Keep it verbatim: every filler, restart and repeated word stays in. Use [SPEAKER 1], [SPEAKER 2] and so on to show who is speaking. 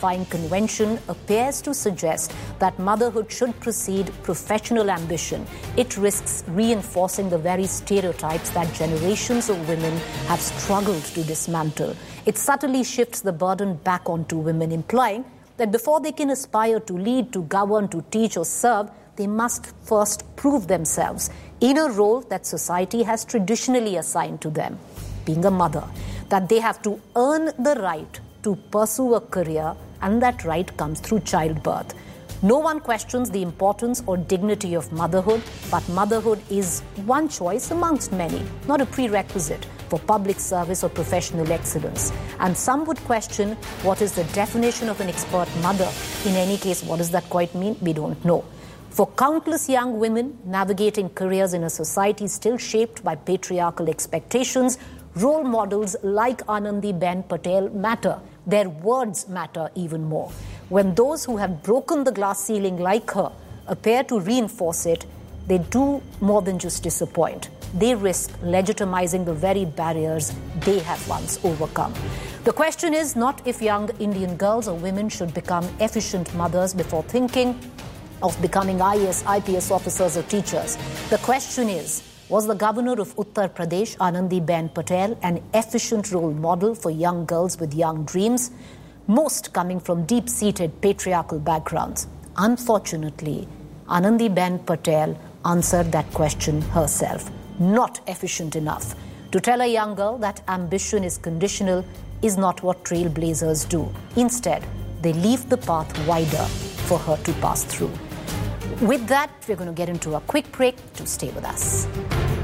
[SPEAKER 1] self-identifying convention appears to suggest that motherhood should precede professional ambition, it risks reinforcing the very stereotypes that generations of women have struggled to dismantle. It subtly shifts the burden back onto women, implying that before they can aspire to lead, to govern, to teach or serve, they must first prove themselves in a role that society has traditionally assigned to them, being a mother, that they have to earn the right to pursue a career, and that right comes through childbirth. No one questions the importance or dignity of motherhood, but motherhood is one choice amongst many, not a prerequisite for public service or professional excellence. And some would question what is the definition of an expert mother. In any case, what does that quite mean? We don't know. For countless young women navigating careers in a society still shaped by patriarchal expectations, role models like Anandiben Patel matter. Their words matter even more. When those who have broken the glass ceiling like her appear to reinforce it, they do more than just disappoint. They risk legitimizing the very barriers they have once overcome. The question is not if young Indian girls or women should become efficient mothers before thinking of becoming I A S, I P S officers or teachers. The question is, was the governor of Uttar Pradesh, Anandiben Patel, an efficient role model for young girls with young dreams, most coming from deep-seated patriarchal backgrounds? Unfortunately, Anandiben Patel answered that question herself. Not efficient enough. To tell a young girl that ambition is conditional is not what trailblazers do. Instead, they leave the path wider for her to pass through. With that, we're going to get into a quick break. To stay with us.